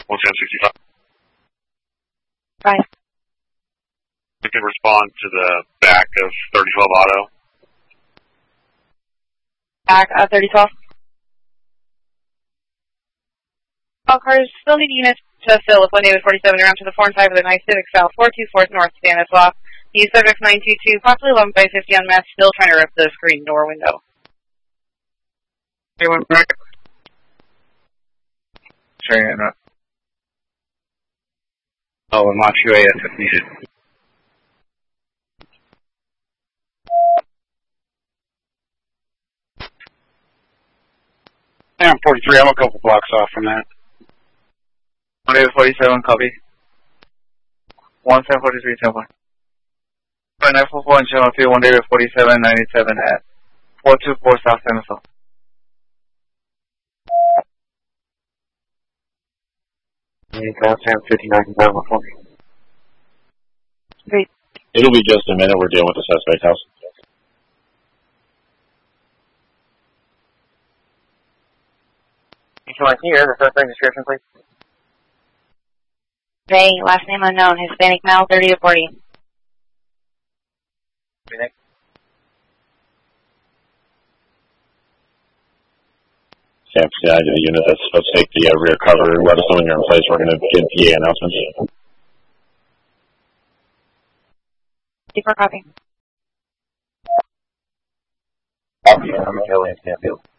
11065. Right. You can respond to the back of 3012 Auto. Back of 3012. All cars still need units to fill with 1 David 47 around to the 4 and 5 of the Nice Civic South 424 North Stanislaus. The subject 922, possibly 11 by 50 on meth, still trying to rip the screen door window. Anyone back? Sharing it up. Oh, and launch UAS if needed. I'm 43, I'm a couple blocks off from that. 1 David 47, copy. 1743, 10-1. 944 and channel 3, 1 David 47, 97 at 424 South Stanislaus. Sam 59 down for me. Great. It'll be just a minute. We're dealing with the suspect's house. Can you hear the suspect description, please? Ray, last name unknown, Hispanic male, 30 to 40. Sam, yeah, the unit that's supposed to take the rear cover. Let us know when you're in place. We're going to get PA announcements. Super copy. I'm Kelly in Stanfield.